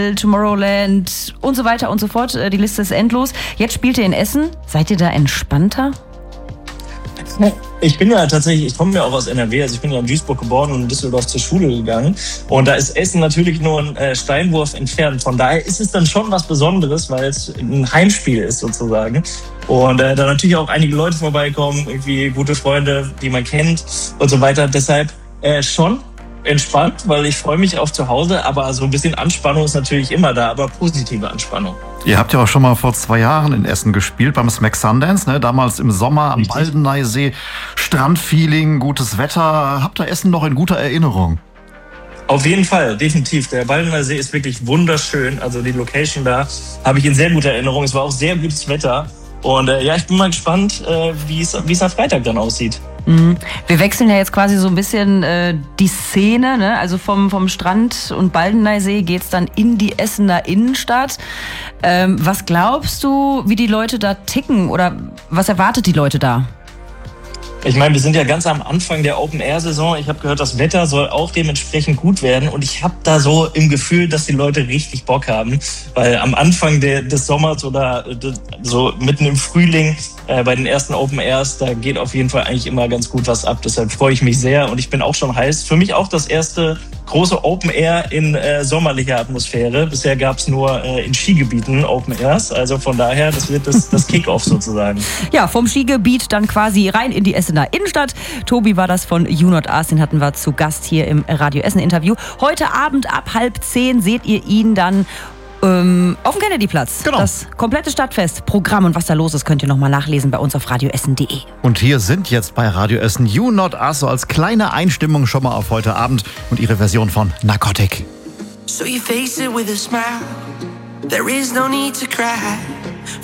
Tomorrowland und so weiter und so fort. Die Liste ist endlos. Jetzt spielt ihr in Essen. Seid ihr da entspannter? Ich bin ja tatsächlich, ich komme ja auch aus NRW, also ich bin ja in Duisburg geboren und in Düsseldorf zur Schule gegangen. Und da ist Essen natürlich nur ein Steinwurf entfernt. Von daher ist es dann schon was Besonderes, weil es ein Heimspiel ist sozusagen. Und da natürlich auch einige Leute vorbeikommen, irgendwie gute Freunde, die man kennt und so weiter. Deshalb schon entspannt, weil ich freue mich auf zu Hause, aber so ein bisschen Anspannung ist natürlich immer da, aber positive Anspannung. Ihr habt ja auch schon mal vor 2 Jahren in Essen gespielt, beim Smack Sundance, ne? Damals im Sommer am Baldeneysee, Strandfeeling, gutes Wetter. Habt ihr Essen noch in guter Erinnerung? Auf jeden Fall, definitiv. Der Baldeneysee ist wirklich wunderschön. Also die Location da habe ich in sehr guter Erinnerung. Es war auch sehr gutes Wetter. Und ich bin mal gespannt, wie es am Freitag dann aussieht. Wir wechseln ja jetzt quasi so ein bisschen die Szene, ne? Also vom Strand und Baldeneysee geht's dann in die Essener Innenstadt. Was glaubst du, wie die Leute da ticken oder was erwartet die Leute da? Ich meine, wir sind ja ganz am Anfang der Open-Air-Saison. Ich habe gehört, das Wetter soll auch dementsprechend gut werden. Und ich habe da so im Gefühl, dass die Leute richtig Bock haben. Weil am Anfang des Sommers oder so mitten im Frühling bei den ersten Open-Airs, da geht auf jeden Fall eigentlich immer ganz gut was ab. Deshalb freue ich mich sehr und ich bin auch schon heiß. Für mich auch das erste große Open-Air in sommerlicher Atmosphäre. Bisher gab es nur in Skigebieten Open-Airs. Also von daher, das wird das Kick-Off sozusagen. Ja, vom Skigebiet dann quasi rein in die Essener Innenstadt. Tobi war das von You Not Us, den hatten wir zu Gast hier im Radio Essen Interview. Heute Abend ab 9:30 seht ihr ihn dann auf dem Kennedyplatz. Genau. Das komplette Stadtfest, Programm und was da los ist, könnt ihr nochmal nachlesen bei uns auf radioessen.de. Und hier sind jetzt bei Radio Essen You Not Us, so als kleine Einstimmung schon mal auf heute Abend und ihre Version von Narcotic. So you face it with a smile. There is no need to cry.